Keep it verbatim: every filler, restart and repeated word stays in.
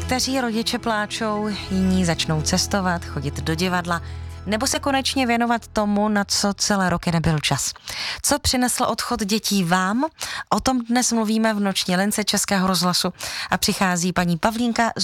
Někteří rodiče pláčou, jiní začnou cestovat, chodit do divadla, nebo se konečně věnovat tomu, na co celé roky nebyl čas. Co přinesl odchod dětí vám? O tom dnes mluvíme v noční lince Českého rozhlasu a přichází paní Pavlínka